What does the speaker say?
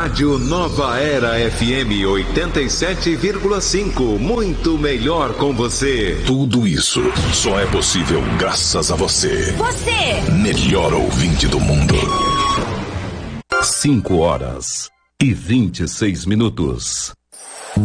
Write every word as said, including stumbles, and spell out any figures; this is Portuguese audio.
Rádio Nova Era F M oitenta e sete vírgula cinco. Muito melhor com você. Tudo isso só é possível graças a você. Você! Melhor ouvinte do mundo. Cinco horas e vinte e seis minutos.